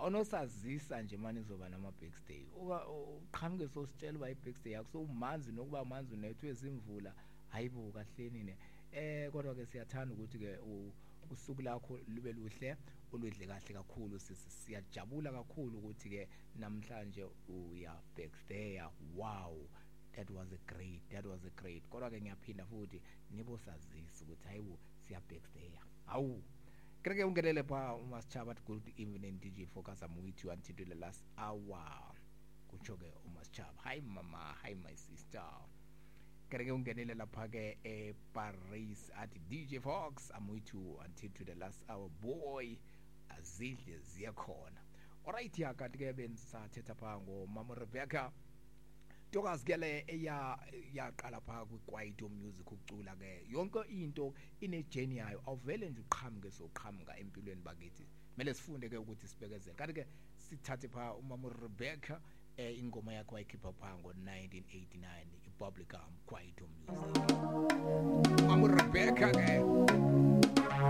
onosazisa nje manje izoba nama backstage uqhamuke sositshela uba ibackstage yakho somanzi nokuba manzi unethwe izimvula hayibo kahleni ne kodwa ke siyathanda ukuthi ke usuku lakho lube luhle oludle kahle kakhulu siyajabula kakhulu ukuthi ke namhlanje uya backstage. Wow, that was a great kodwa ke ngiyaphinda futhi nibo sazisa ukuthi hayibo siya backstage. Awu Kreke ungenele pa uMasichaba at good evening DJ Focus. I'm with you until the last hour. Kuchoke uMasichaba. Hi mama, hi my sister. Kreke ungenele lapha ke Paris at DJ Fox. I'm with you until to the last hour boy. Azidle ziyakhona. Alright yakati ke bensathetha pha ngo Mama Rebecca. Tokazigele yaqala pha kwiKwaito music ukucula ke yonke into ine journey yayo awuvele nje uqhamuke soqhamuka empilweni bakithi kumele sifunde ke ukuthi sibekezele kanti ke sithathe pha uMama Rebecca ingoma yakhe wayikhipha pha ngo 1989 iBubblegum Kwaito music.